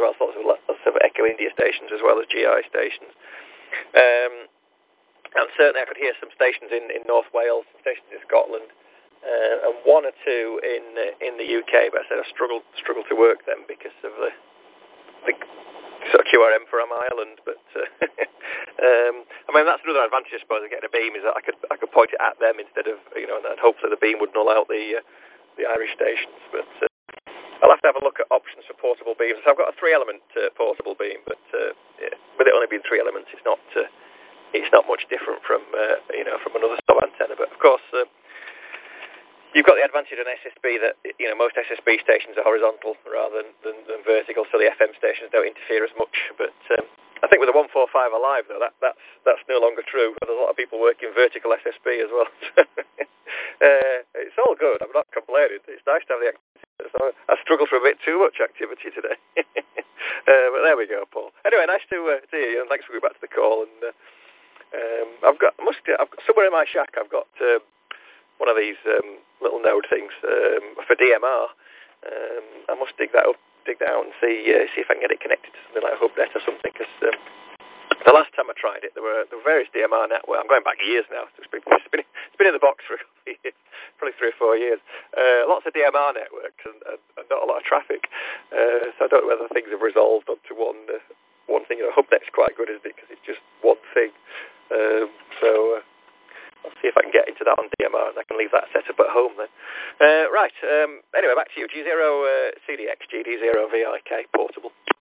well, lots of Echo India stations as well as GI stations. And certainly I could hear some stations in North Wales, some stations in Scotland, and one or two in the UK, but I said I struggled to work them because of the sort of QRM for Ireland. But I mean, that's another advantage, I suppose, of getting a beam, is that I could point it at them instead of, and hopefully the beam would null out the Irish stations. But I'll have to have a look at options for portable beams. So I've got a 3-element portable beam, but with it only being 3 elements, it's not much different from from another sub antenna. But of course, you've got the advantage of an SSB that most SSB stations are horizontal rather than vertical, so the FM stations don't interfere as much. But I think with the 145 Alive, though, that's no longer true. There's a lot of people working vertical SSB as well. It's all good. I'm not complaining. It's nice to have the activity. So I struggled for a bit too much activity today. But there we go, Paul. Anyway, nice to hear you, and thanks for going back to the call. And I've got somewhere in my shack. I've got one of these little node things for DMR. I must dig that out and see if I can get it connected to something like HubNet or something. Because the last time I tried it, there were various DMR networks. I'm going back years now. It's been in the box for a couple of years, probably 3 or 4 years. Lots of DMR networks and not a lot of traffic. So I don't know whether things have resolved onto one thing. HubNet's quite good, isn't it? Because it's just one thing. So I'll see if I can get into that on DMR, and I can leave that set up at home then. Right. Anyway, back to you. G0 CDX, GD0 VIK portable.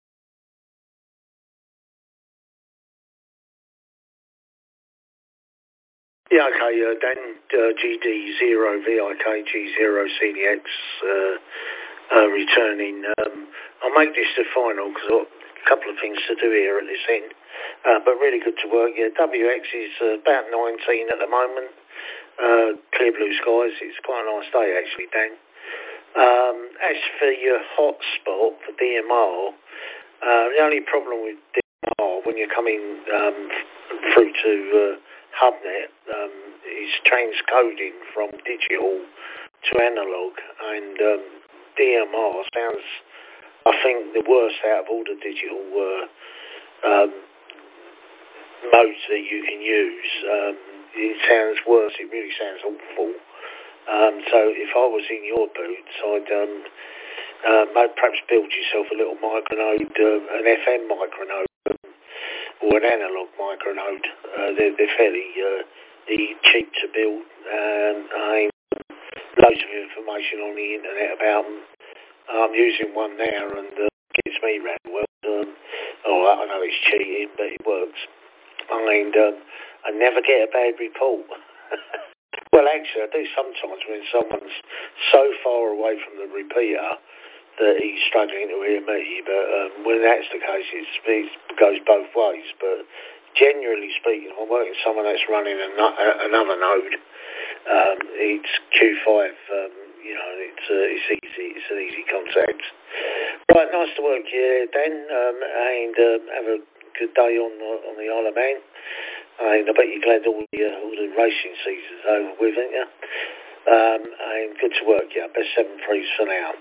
Yeah, okay, Dan, GD0 VIK, G0 CDX returning. I'll make this the final because I've got a couple of things to do here at this end. But really good to work. Yeah, WX is about 19 at the moment. Clear blue skies. It's quite a nice day actually, Dan. As for your hotspot for DMR, the only problem with DMR when you're coming through to HubNet is transcoding from digital to analog, and DMR sounds, I think, the worst out of all the digital modes that you can use. It sounds worse. It really sounds awful. So if I was in your boots, I'd perhaps build yourself a little micronode, an FM micronode, or an analog micronode. They're fairly cheap to build. Loads of information on the internet about them. I'm using one now, and it gets me round well. I know it's cheating, but it works. I never get a bad report. Well, actually, I do sometimes when someone's so far away from the repeater that he's struggling to hear me. But when that's the case, it goes both ways. But generally speaking, I'm working with someone that's running another node. It's Q5. It's easy. It's an easy contact. Right, nice to work here, Dan, and have a good day on the Isle of Man. And I bet you're glad all the racing season's over with, aren't you? And good to work, yeah. Best 7-3s for now.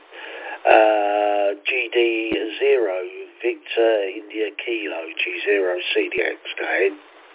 GD0 Victor India Kilo G0 CDX. Go ahead.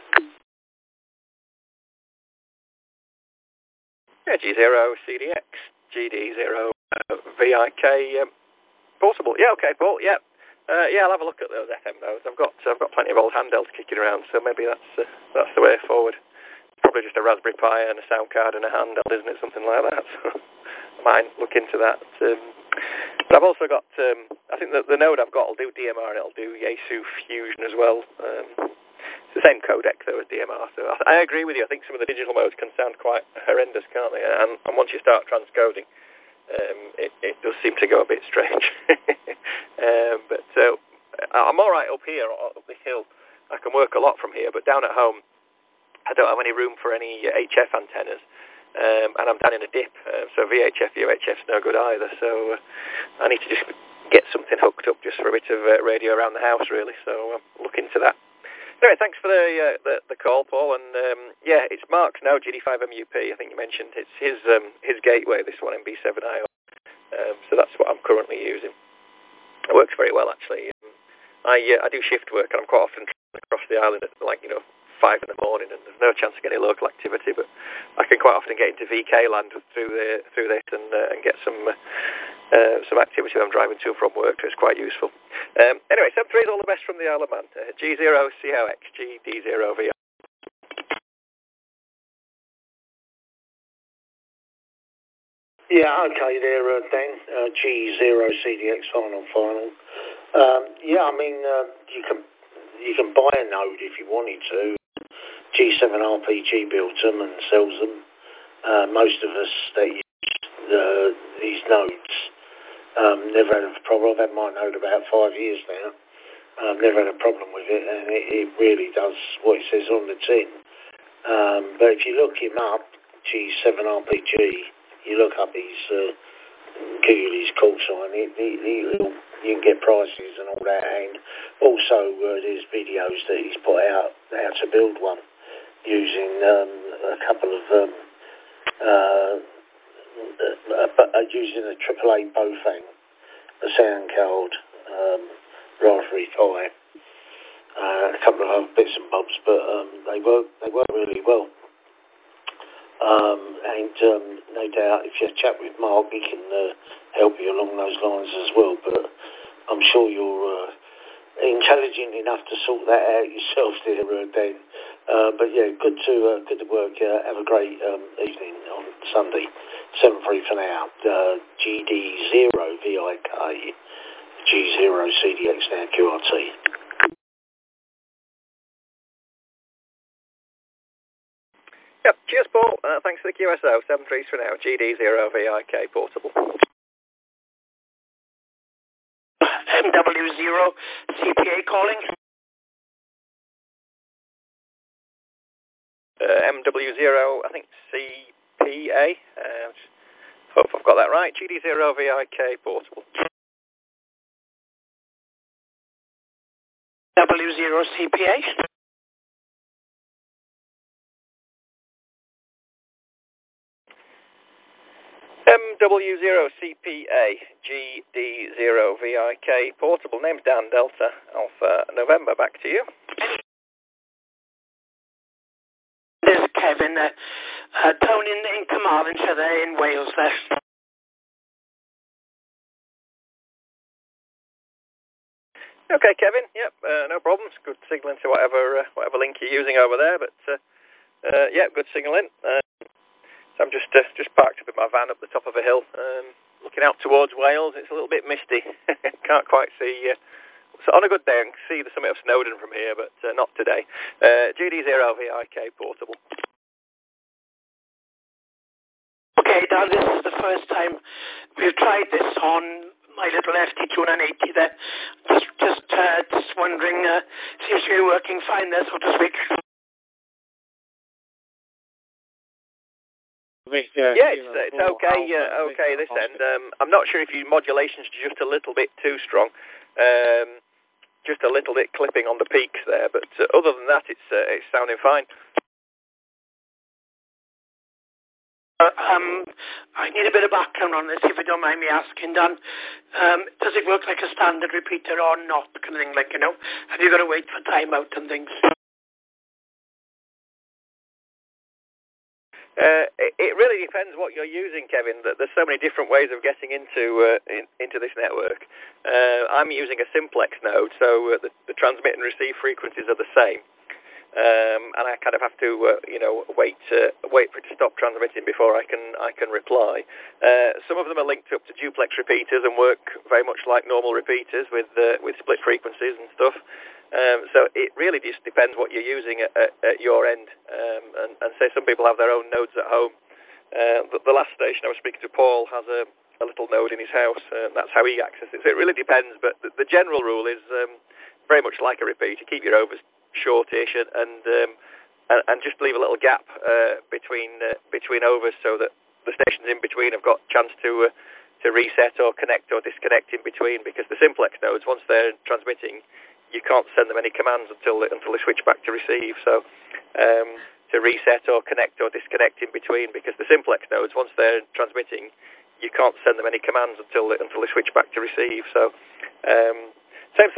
Yeah, G0 CDX GD0 VIK portable. Yeah, okay, Paul. Yeah. I'll have a look at those FM nodes. I've got plenty of old handhelds kicking around, so maybe that's the way forward. Probably just a Raspberry Pi and a sound card and a handheld, isn't it? Something like that. So I might look into that. But I've also got, I think that the node I've got will do DMR and it'll do Yaesu Fusion as well. It's the same codec though as DMR. So I agree with you. I think some of the digital modes can sound quite horrendous, can't they? And once you start transcoding, it does seem to go a bit strange. But I'm all right up here, up the hill. I can work a lot from here, but down at home, I don't have any room for any HF antennas, and I'm down in a dip, so VHF, UHF's no good either. So I need to just get something hooked up just for a bit of radio around the house, really. So look into that. Anyway, thanks for the call, Paul. And it's Mark's now, GD5MUP. I think you mentioned it's his gateway, this one, MB7IO. So that's what I'm currently using. It works very well, actually. I do shift work, and I'm quite often traveling across the island at 5 in the morning, and there's no chance of getting local activity. But I can quite often get into VK land through this and get some activity when I'm driving to and from work. So it's quite useful. Anyway, 73 is all the best from the Isle of Man. G0COX GD0VR. Yeah, okay there, Dan. G0CDX final. Yeah, I mean, you can buy a node if you wanted to. G7RPG builds them and sells them. Most of us that use these nodes never had a problem. I've had my node about 5 years now. I've never had a problem with it, and it really does what it says on the tin. But if you look him up, G7RPG, you look up his Google his call sign, you can get prices and all that, and also there's videos that he's put out how to build one using a couple of using a AAA Bofang, a sound card, Raspberry Pi, a couple of other bits and bobs, but they work really well. And no doubt, if you chat with Mark, he can help you along those lines as well. But I'm sure you're intelligent enough to sort that out yourself, there, Dan. But yeah, good to work. Have a great evening on Sunday. 7-3 for now. GD0VIK, G0CDX now QRT. Yep, cheers, Paul. Thanks for the QSO. 7-3 for now. GD0VIK portable. MW0 CPA calling. MW0, I think CPA. Hope I've got that right. GD0VIK portable. W0 CPA. MW0 CPA GD0VIK portable. Name's Dan Delta Alpha November. Back to you. This is Kevin down in Carmarthenshire there in Wales there. Okay, Kevin. Yep, no problems. Good signaling to whatever link you're using over there. But yeah, good signaling. So I'm just parked up in my van up the top of a hill, looking out towards Wales. It's a little bit misty. Can't quite see. So on a good day, I can see the summit of Snowdon from here, but not today. GD0VIK portable. Okay, Dan, this is the first time we've tried this on my little FT280 there. Just wondering, seems to be working fine there, so to speak. Yeah, it's okay. Okay, this end. I'm not sure if your modulation's just a little bit too strong. Just a little bit clipping on the peaks there, but other than that, it's sounding fine. I need a bit of background on this, if you don't mind me asking, Dan. Does it work like a standard repeater or not? Kind of thing, like, you know, have you got to wait for timeout and things? It really depends what you're using, Kevin. There's so many different ways of getting into this network. I'm using a simplex node, so the transmit and receive frequencies are the same. And I kind of have to, wait for it to stop transmitting before I can reply. Some of them are linked up to duplex repeaters and work very much like normal repeaters with split frequencies and stuff. So it really just depends what you're using at your end. And say some people have their own nodes at home. The last station I was speaking to, Paul, has a little node in his house. That's how he accesses it. So it really depends. But the general rule is very much like a repeater. Keep your overs shortish and just leave a little gap between overs so that the stations in between have got a chance to reset or connect or disconnect in between, because the simplex nodes, once they're transmitting, you can't send them any commands until they switch back to receive. So to reset or connect or disconnect in between, because the simplex nodes, once they're transmitting, you can't send them any commands until they switch back to receive. So same